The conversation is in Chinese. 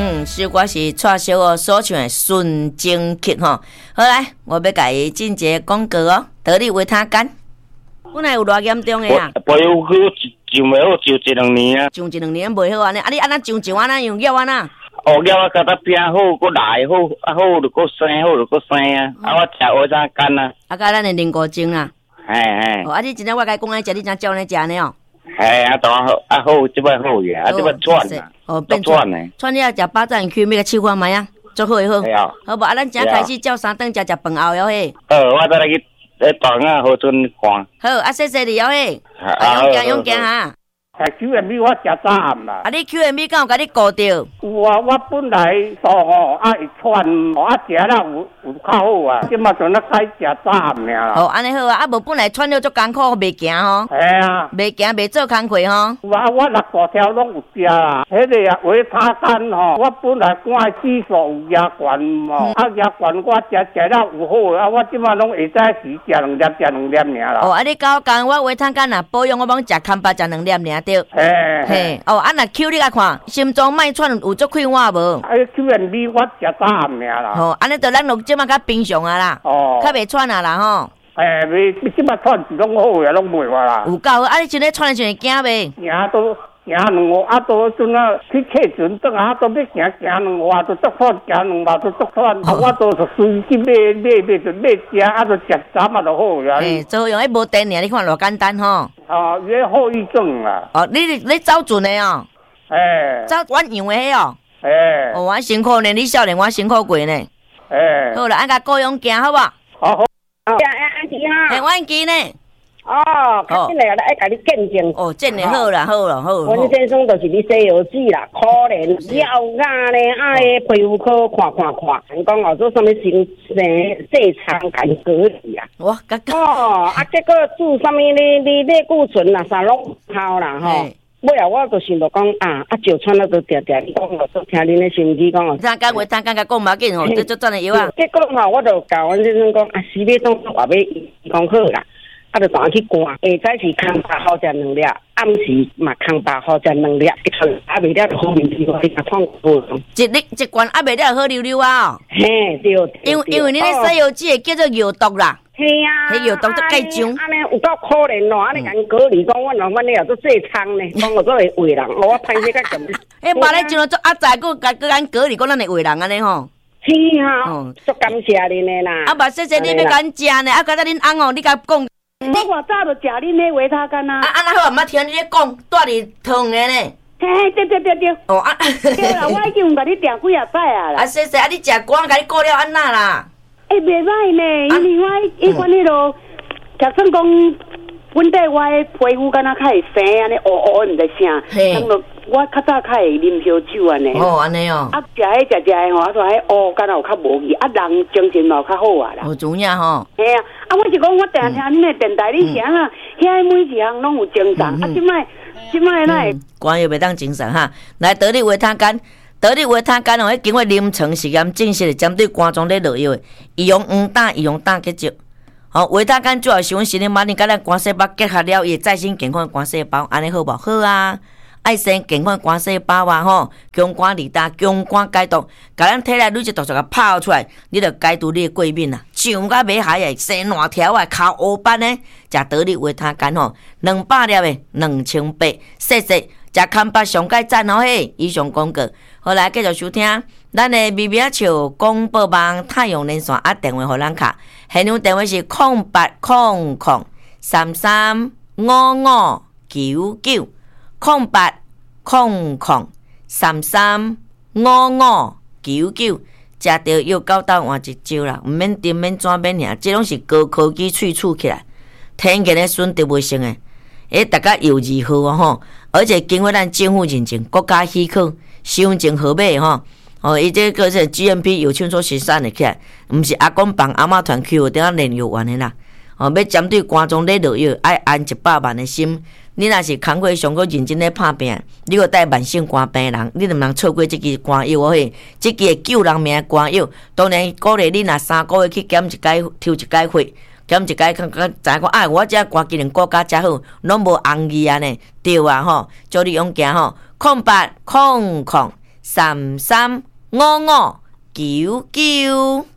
首歌是蔡小娥所唱的《纯情曲》吼。好来，我要甲伊进一个广告哦，得你为他干。本来有偌严重的啊？ 不有好上袂好，上1-2年啊。 上1-2年袂好安尼，啊你安那上安那用药安那？ 药啊，甲它变好，搁来好，啊好就搁生，好就搁生啊。啊，我食我怎干啊？ 啊，甲咱的灵果精啦。 嘿。 啊，你真正我甲你讲安食，你怎照呢食呢哦？ 嘿，啊，当好，啊好，即摆好个，啊，即摆喘啊。 变喘呢。喘你要食巴掌区，要甲试看卖啊，做好好。好无啊，咱正开始照3顿食饭后了嘿。 我再来去大啊好村看。 好，啊谢谢你了嘿。勇敢哈。 QMB 我食早暗啦。 啊，你 QMB 敢有甲你顾着？ 有啊，我本来肚吼会喘，啊食了有较好啊，即马阵咧改食早暗尔啦。 哦，安尼好啊，啊无本来喘了足艰苦，袂行吼。 系啊。 袂行，袂做工课吼。 有啊，我6大条拢有食啦。迄个啊，维他干吼，我本来肝指数有压悬吼，啊压悬我食了有好啊，我即马拢会早时食2粒尔啦。 哦，啊你甲我讲，我维他干啊保养，我帮食康巴食2粒尔对。嘿，哦，啊那 Q 你来看，心脏脉喘有足快活无？ QMB 我食早暗尔啦。 哦，安尼就咱就即马较平常啊啦。哦。较袂喘啊啦吼。 袂，即马喘是拢好个，拢袂话啦。 有够好，啊你像咧喘的时阵惊袂？ 行都行2下，啊都阵啊去客船转啊，都要行2下，都足喘，行2下都足喘。啊，我都是随去买食，啊都食早嘛就好个。 做用迄无电尔，你看偌简单吼。 哦，伊后遗症啊。 哦，你走准的哦。走远洋的迄哦。哦，我辛苦呢，你少年我辛苦过呢。好啦，按甲顾勇行好无？ 好。 安琪哈。 我安琪呢。 哦，较紧来爱甲你见证。 哦，见你好啦，好啦，好。 阮先生就是你西游记啦，可怜了牙咧，爱皮肤科看。人讲哦，做什么细肠肝隔离啊？ 哇， 哦，啊，结果做什么类固醇啦，啥拢好啦吼。尾啊，我就想到讲就喘了，就定你讲哦，听恁的心机讲哦。 他讲讲嘛紧吼，这赚的药啊。 结果吼，我就甲阮先生讲死要当作话要医讲好啦。啊，就带去灌，下早是空8号食2粒，暗时嘛空8号食2粒，啊袂了就好面子，我你甲创过。 一罐啊袂了好溜溜啊！ 嘿，对。 因为你咧西药剂叫做药毒啦。 嘿啊。 迄药毒都介种。 安尼有够可怜咯，安尼甲隔离讲，阮咧也做细仓呢，讲我做会为人，我歹势甲咁。 迄把咧种做阿仔，佮咱隔离讲咱会为人安尼吼。 是啊。足感谢恁的啦。 啊，嘛谢谢你要敢食呢，啊，刚才恁翁哦，你甲讲。 我早就食恁迄维他干啊！ 啊，那好，毋捌听你咧讲，住伫汤的呢。 嘿，对。 哦啊， 对啦，我已经有甲你订几啊摆啊啦。 啊，谢谢，啊，你食光，甲你顾了安那啦？ 袂歹呢，因为我迄款迄落，假算讲，本地我的皮肤敢若较会生安尼，乌毋知啥。嘿。我较早较会啉烧酒安尼。 哦，安尼哦。 啊，食的吼，啊，说迄敢若有较无去，啊，人精神嘛较好啊啦。 有主影吼。 嘿啊，啊，我是讲我定听恁的电台，你听啊，遐每一项拢有精神，啊，即摆那会。 肝药袂当精神哈，来得力维他干。得力维他干哦，迄经过临床实验证实，针对肝脏咧落药的，伊用黄胆，伊用胆结石。好，维他干主要是阮身体马上甲咱肝细胞结合了，伊再生健康的肝细胞，安尼好无？好啊。爱生健康肝细胞啊吼，强肝利胆，强肝解毒，甲咱体内累积毒素甲泡出来，你着解除你的过敏啦。上甲尾海的生烂条啊，靠乌斑呢，食得力维他干吼，200粒的2800，谢谢，食康巴上盖赞哦嘿。以上广告，好来继续收听咱的微微笑广播网太阳连线啊，电话互咱卡，现场电话是0800335599。0800335599，食到药到倒换一招啦，毋免甜免怎免尔，即拢是高科技萃取起来，天然的选择卫生的，大家又如何啊吼？而且经过咱政府认证、国家许可、商证号码吼，伊这个是 GMP 有清楚生产的起来，毋是阿公帮阿嬷团 Q 顶下炼药丸的啦。要针对肝脏咧落药，爱安100万的心。你若是工课上个认真咧拍拼，你个带慢性肝病人，你就毋通错过这支肝药哦嘿！这支会救人命的肝药，当然鼓励你若3个月去检一解，抽一解血，检一解看知讲我这肝机能顾甲遮好，拢无红字啊呢，对啊吼！祝你勇敢吼 335599。